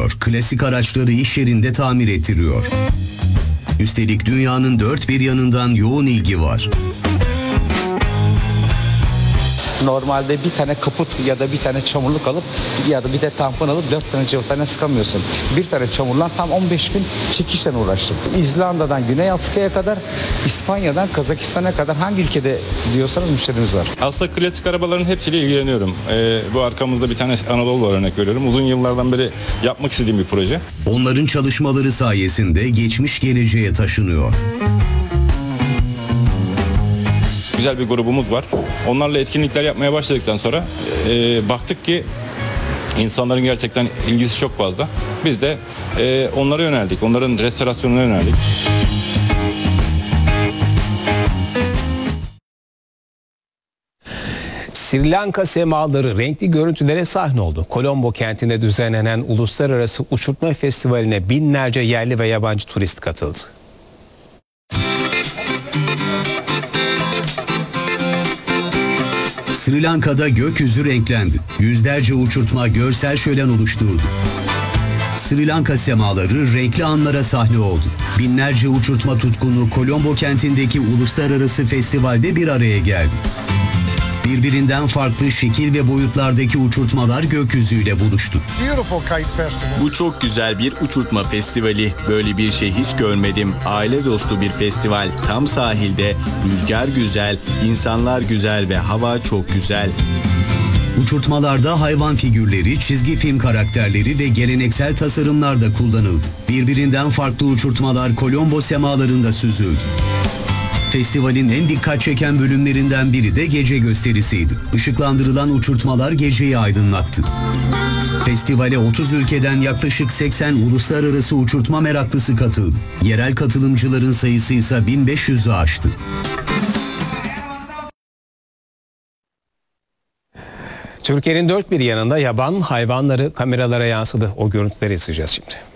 kullanıyor. Klasik araçları iş yerinde tamir ettiriyor. Üstelik dünyanın dört bir yanından yoğun ilgi var. Normalde bir tane kaput ya da bir tane çamurluk alıp ya da bir de tampon alıp 4 tane cıvıtayla sıkamıyorsun. Bir tane çamurla tam 15 gün çekişle uğraştım. İzlanda'dan Güney Afrika'ya kadar, İspanya'dan Kazakistan'a kadar hangi ülkede diyorsanız müşterimiz var. Aslında klasik arabaların hepsiyle ilgileniyorum. Bu arkamızda bir tane Anadolu var, örnek veriyorum. Uzun yıllardan beri yapmak istediğim bir proje. Onların çalışmaları sayesinde geçmiş geleceğe taşınıyor. Güzel bir grubumuz var. Onlarla etkinlikler yapmaya başladıktan sonra baktık ki insanların gerçekten ilgisi çok fazla. Biz de onlara yöneldik. Onların restorasyonuna yöneldik. Sri Lanka semaları renkli görüntülere sahne oldu. Colombo kentinde düzenlenen Uluslararası Uçurtma Festivali'ne binlerce yerli ve yabancı turist katıldı. Sri Lanka'da gökyüzü renklendi. Yüzlerce uçurtma görsel şölen oluşturdu. Sri Lanka semaları renkli anlara sahne oldu. Binlerce uçurtma tutkunu Colombo kentindeki uluslararası festivalde bir araya geldi. Birbirinden farklı şekil ve boyutlardaki uçurtmalar gökyüzüyle buluştu. Bu çok güzel bir uçurtma festivali. Böyle bir şey hiç görmedim. Aile dostu bir festival. Tam sahilde, rüzgar güzel, insanlar güzel ve hava çok güzel. Uçurtmalarda hayvan figürleri, çizgi film karakterleri ve geleneksel tasarımlar da kullanıldı. Birbirinden farklı uçurtmalar Colombo semalarında süzüldü. Festivalin en dikkat çeken bölümlerinden biri de gece gösterisiydi. Işıklandırılan uçurtmalar geceyi aydınlattı. Festivale 30 ülkeden yaklaşık 80 uluslararası uçurtma meraklısı katıldı. Yerel katılımcıların sayısı ise 1500'ü aştı. Türkiye'nin dört bir yanında yaban hayvanları kameralara yansıdı. O görüntüleri izleyeceğiz şimdi.